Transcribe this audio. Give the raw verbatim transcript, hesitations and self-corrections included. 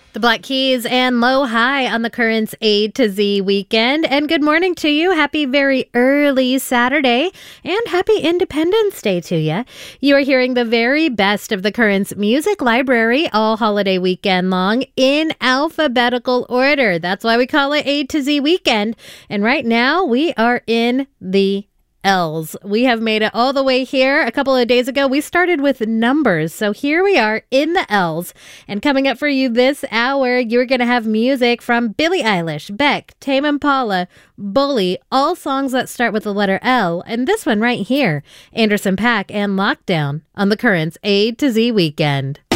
The Black Keys and Low High on the Currents A to Z weekend. And good morning to you. Happy very early Saturday and happy Independence Day to you. You are hearing the very best of the Currents Music Library all holiday weekend long in alphabetical order. That's why we call it A to Z weekend. And right now we are in the L's. We have made it all the way here. A couple of days ago, we started with numbers. So here we are in the L's. And coming up for you this hour, you're going to have music from Billie Eilish, Beck, Tame Impala, Bully, all songs that start with the letter L. And this one right here, Anderson .Paak and Lockdown on the Currents A to Z weekend.